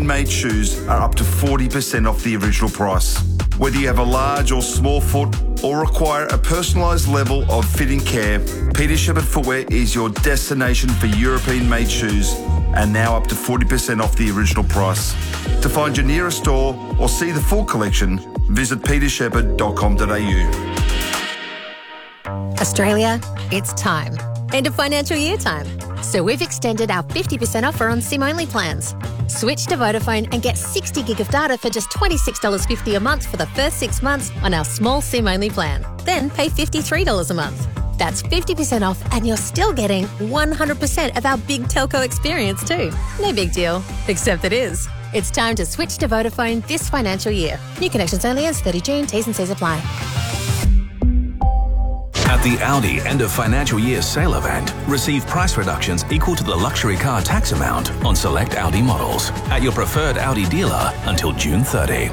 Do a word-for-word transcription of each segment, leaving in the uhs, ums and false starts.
European-made shoes are up to forty percent off the original price. Whether you have a large or small foot or require a personalised level of fitting care, Peter Shepherd Footwear is your destination for European-made shoes, and now up to forty percent off the original price. To find your nearest store or see the full collection, visit peter shepherd dot com dot a u. Australia, it's time. End of financial year time. So we've extended our fifty percent offer on SIM-only plans. Switch to Vodafone and get sixty gig of data for just twenty-six dollars fifty a month for the first six months on our small SIM-only plan. Then pay fifty-three dollars a month. That's fifty percent off and you're still getting one hundred percent of our big telco experience too. No big deal, except it is. It's time to switch to Vodafone this financial year. New connections only as thirty June. T's and C's apply. At the Audi end of financial year sale event, receive price reductions equal to the luxury car tax amount on select Audi models at your preferred Audi dealer until June thirtieth.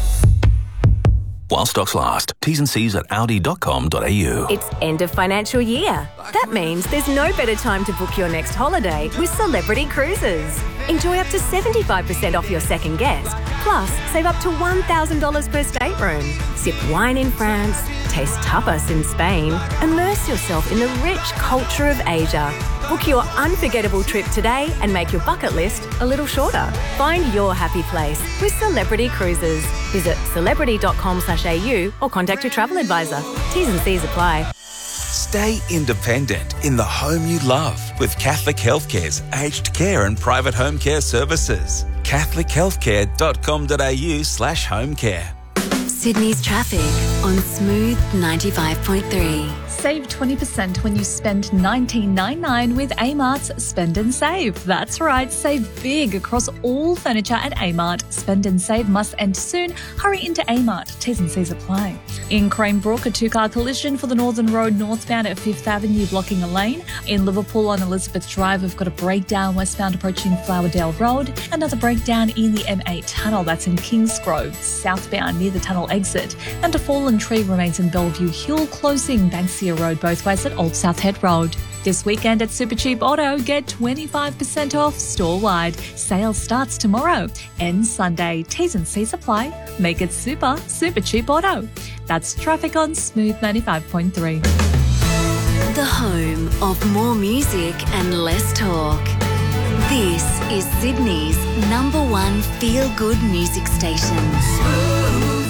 While stocks last. T's and C's at audi dot com dot a u. It's end of financial year. That means there's no better time to book your next holiday with Celebrity Cruises. Enjoy up to seventy-five percent off your second guest. Plus, save up to one thousand dollars per stateroom. Sip wine in France, taste tapas in Spain, immerse yourself in the rich culture of Asia. Book your unforgettable trip today and make your bucket list a little shorter. Find your happy place with Celebrity Cruises. Visit celebrity dot com slash a u or contact your travel advisor. T's and C's apply. Stay independent in the home you love with Catholic Healthcare's aged care and private home care services. catholic healthcare dot com dot a u slash home care. Sydney's traffic on Smooth ninety-five point three. Save twenty percent when you spend nineteen ninety-nine with Amart's Spend and Save. That's right, save big across all furniture at Amart. Spend and Save must end soon. Hurry into Amart. T's and C's apply. In Cranebrook, a two-car collision for the Northern Road northbound at Fifth Avenue blocking a lane. In Liverpool on Elizabeth Drive, we've got a breakdown westbound approaching Flowerdale Road. Another breakdown in the M eight tunnel, that's in Kingsgrove, southbound near the tunnel exit. And a fallen tree remains in Bellevue Hill, closing Banksia Road both ways at Old South Head Road. This weekend at Supercheap Auto, get twenty-five percent off store-wide. Sale starts tomorrow. Ends Sunday. T's and C's apply. Make it super, Supercheap Auto. That's traffic on Smooth ninety-five point three. The home of more music and less talk. This is Sydney's number one feel-good music station. Smooth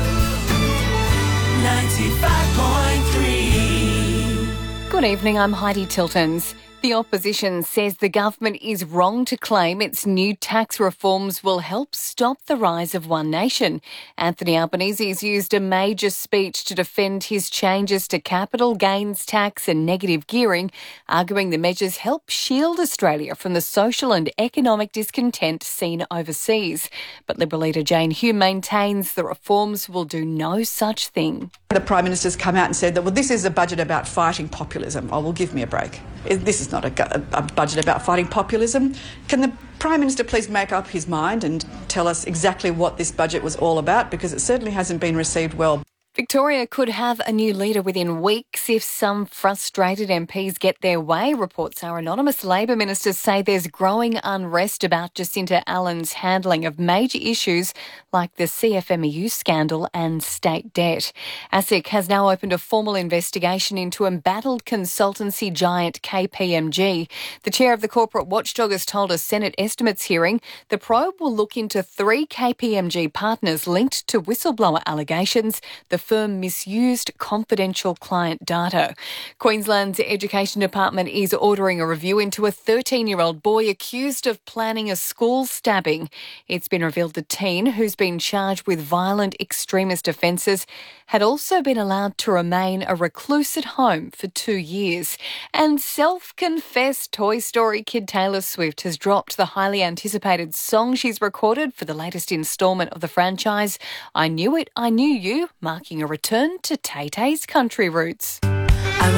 ninety-five point three. Good evening, I'm Heidi Tiltons. The opposition says the government is wrong to claim its new tax reforms will help stop the rise of One Nation. Anthony Albanese has used a major speech to defend his changes to capital gains tax and negative gearing, arguing the measures help shield Australia from the social and economic discontent seen overseas. But Liberal leader Jane Hume maintains the reforms will do no such thing. The Prime Minister's come out and said that, well, this is a budget about fighting populism. Oh, well, give me a break. This is not a, a budget about fighting populism. Can the Prime Minister please make up his mind and tell us exactly what this budget was all about? Because it certainly hasn't been received well. Victoria could have a new leader within weeks if some frustrated M Ps get their way, reports are anonymous. Labor ministers say there's growing unrest about Jacinta Allen's handling of major issues like the C F M E U scandal and state debt. ASIC has now opened a formal investigation into embattled consultancy giant K P M G. The chair of the corporate watchdog has told a Senate estimates hearing the probe will look into three K P M G partners linked to whistleblower allegations. The firm misused confidential client data. Queensland's Education Department is ordering a review into a thirteen-year-old boy accused of planning a school stabbing. It's been revealed the teen, who's been charged with violent extremist offences, had also been allowed to remain a recluse at home for two years. And self-confessed Toy Story kid Taylor Swift has dropped the highly anticipated song she's recorded for the latest instalment of the franchise, I Knew It, I Knew You, marking a return to Tay-Tay's country roots.